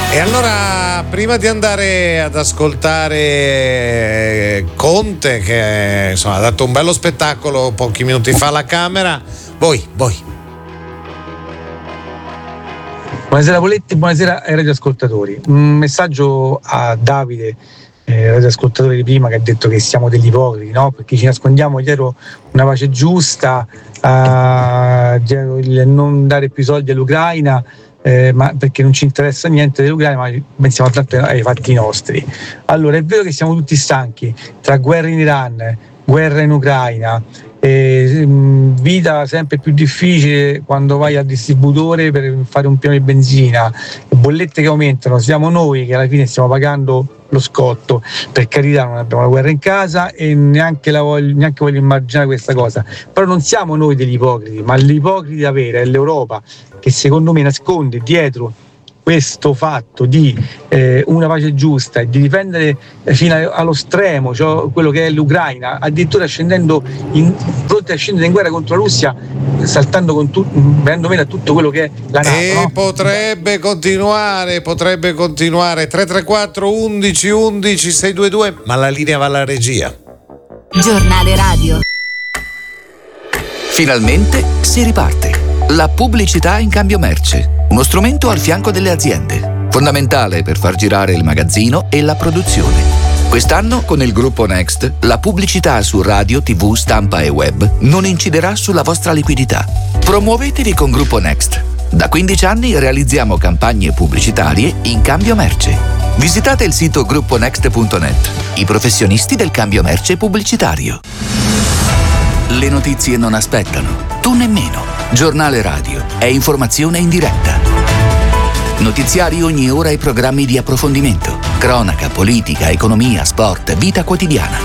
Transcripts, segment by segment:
E allora, prima di andare ad ascoltare Conte, che insomma ha dato un bello spettacolo pochi minuti fa alla Camera, voi. Buonasera Poletti, buonasera ai radioascoltatori. Un messaggio a Davide, radioascoltatore di prima, che ha detto che siamo degli ipocriti, no? Perché ci nascondiamo dietro una pace giusta, dietro il non dare più soldi all'Ucraina, ma perché non ci interessa niente dell'Ucraina, ma pensiamo tanto ai fatti nostri. Allora, è vero che siamo tutti stanchi tra guerra in Iran, guerra in Ucraina, vita sempre più difficile quando vai al distributore per fare un pieno di benzina, bollette che aumentano, siamo noi che alla fine stiamo pagando lo scotto. Per carità, non abbiamo la guerra in casa e neanche voglio immaginare questa cosa, però non siamo noi degli ipocriti, ma l'ipocrita vera è l'Europa, che secondo me nasconde dietro questo fatto di una pace giusta e di difendere fino allo stremo, cioè quello che è l'Ucraina, addirittura pronti a scendere in guerra contro la Russia, saltando venendo meno a tutto quello che è la NATO. No? Potrebbe continuare 334 11 11 622, ma la linea va alla regia. Giornale radio. Finalmente si riparte. La pubblicità in cambio merce. Uno strumento al fianco delle aziende, fondamentale per far girare il magazzino e la produzione. Quest'anno, con il gruppo Next, la pubblicità su radio, TV, stampa e web non inciderà sulla vostra liquidità. Promuovetevi con Gruppo Next. Da 15 anni realizziamo campagne pubblicitarie in cambio merce. Visitate il sito grupponext.net, i professionisti del cambio merce pubblicitario. Le notizie non aspettano, tu nemmeno. Giornale radio è informazione in diretta. Notiziari ogni ora e programmi di approfondimento. Cronaca, politica, economia, sport, vita quotidiana.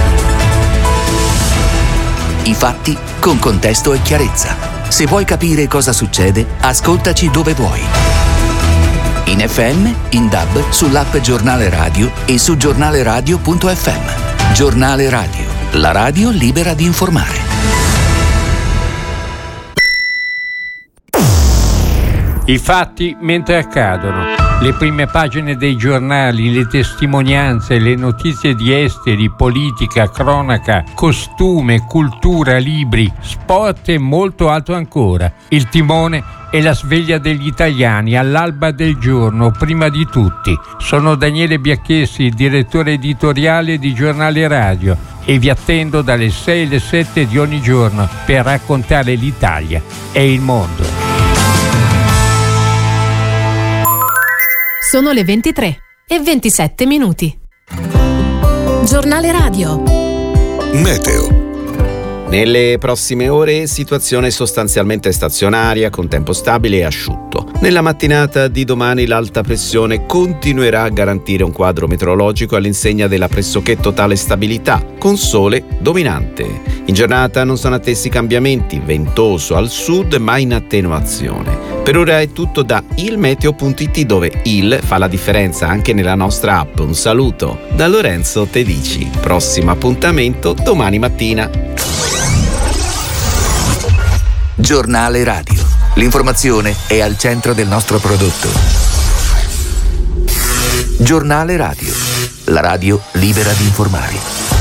I fatti con contesto e chiarezza. Se vuoi capire cosa succede, ascoltaci dove vuoi. In FM, in DAB, sull'app Giornale Radio e su giornaleradio.fm. Giornale Radio, la radio libera di informare. I fatti mentre accadono, le prime pagine dei giornali, le testimonianze, le notizie di esteri, politica, cronaca, costume, cultura, libri, sport e molto altro ancora. Il timone e la sveglia degli italiani all'alba del giorno, prima di tutti. Sono Daniele Biacchessi, direttore editoriale di Giornale Radio, e vi attendo dalle 6 alle 7 di ogni giorno per raccontare l'Italia e il mondo. Sono le 23:27. Giornale radio. Meteo. Nelle prossime ore situazione sostanzialmente stazionaria con tempo stabile e asciutto. Nella mattinata di domani l'alta pressione continuerà a garantire un quadro meteorologico all'insegna della pressoché totale stabilità, con sole dominante. In giornata non sono attesi cambiamenti, ventoso al sud ma in attenuazione. Per ora è tutto da ilmeteo.it, dove il fa la differenza anche nella nostra app. Un saluto da Lorenzo Tedici. Prossimo appuntamento domani mattina. Giornale radio. L'informazione è al centro del nostro prodotto. Giornale radio. La radio libera di informare.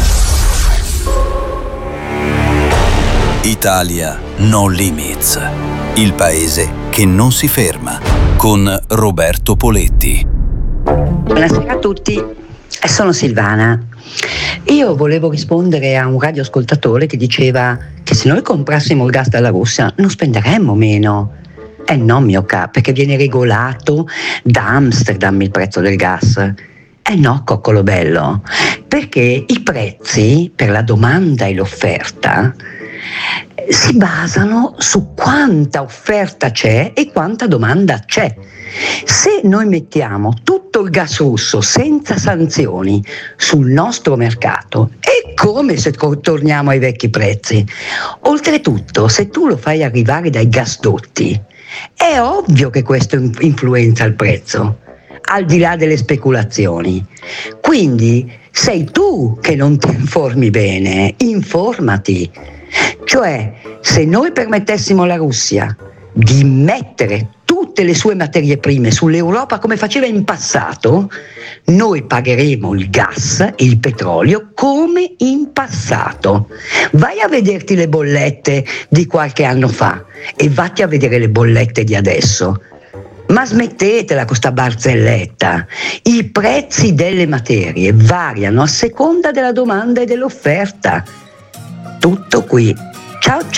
Italia No Limits. Il paese che non si ferma. Con Roberto Poletti. Buonasera a tutti, sono Silvana. Io volevo rispondere a un radioascoltatore che diceva che se noi comprassimo il gas dalla Russia non spenderemmo meno. No, mio capo, perché viene regolato da Amsterdam il prezzo del gas. No, coccolo bello, perché i prezzi per la domanda e l'offerta si basano su quanta offerta c'è e quanta domanda c'è. Se noi mettiamo tutto il gas russo senza sanzioni sul nostro mercato, è come se torniamo ai vecchi prezzi. Oltretutto, se tu lo fai arrivare dai gasdotti, è ovvio che questo influenza il prezzo, al di là delle speculazioni. Quindi sei tu che non ti informi bene, informati. Cioè, se noi permettessimo alla Russia di mettere tutto tutte le sue materie prime sull'Europa come faceva in passato, noi pagheremo il gas e il petrolio come in passato. Vai a vederti le bollette di qualche anno fa e vatti a vedere le bollette di adesso. Ma smettetela con sta barzelletta. I prezzi delle materie variano a seconda della domanda e dell'offerta. Tutto qui. Ciao ciao.